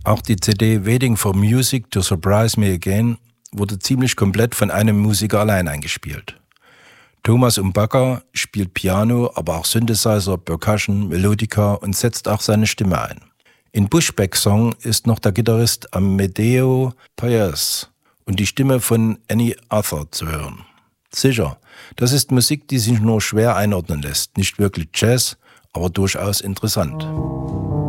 Auch die CD Waiting for Music to Surprise Me Again wurde ziemlich komplett von einem Musiker allein eingespielt. Thomas Umbaka spielt Piano, aber auch Synthesizer, Percussion, Melodika und setzt auch seine Stimme ein. In Bushbacks Song ist noch der Gitarrist Amedeo Paes und die Stimme von Annie Arthur zu hören. Sicher, das ist Musik, die sich nur schwer einordnen lässt. Nicht wirklich Jazz, aber durchaus interessant.